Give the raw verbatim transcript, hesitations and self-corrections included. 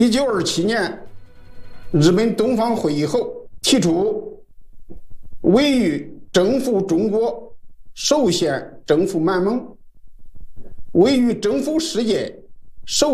一九二七年，日本东方会议后提出，为欲征服中国，首先征服满蒙；为欲征服世界，首